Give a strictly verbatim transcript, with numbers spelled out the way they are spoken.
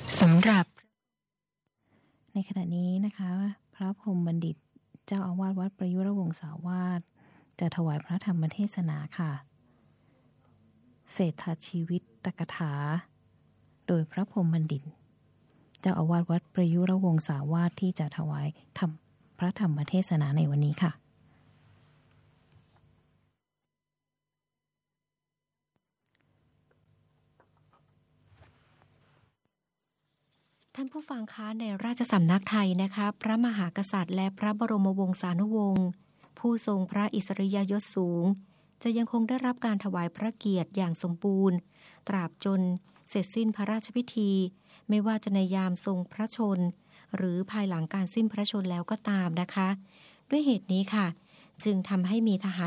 สำหรับในขณะนี้นะคะพระพรหมบัณฑิตเจ้าอาวาสวัดประยุรวงศาวาสจะถวายพระธรรมเทศนาค่ะเศรษฐชีวิตตกถาโดยพระพรหมบัณฑิตเจ้าอาวาสวัดประยุรวงศาวาสที่จะถวายธรรมพระธรรมเทศนาในวันนี้ค่ะท่านผู้ฟังคะในราชสำนักไทยนะคะพระมหากษัตริย์และพระบรมวงศานุวงศ์ผู้ทรงพระอิสริยยศสูงจะยังคงได้รับการถวายพระเกียรติอย่างสมบูรณ์ตราบจนเสร็จสิ้นพระราชพิธีไม่ว่าจะในยามทรงพระชนหรือภายหลังการสิ้นพระชนแล้วก็ตามนะคะด้วยเหตุนี้ค่ะจึงทำให้มีทหาร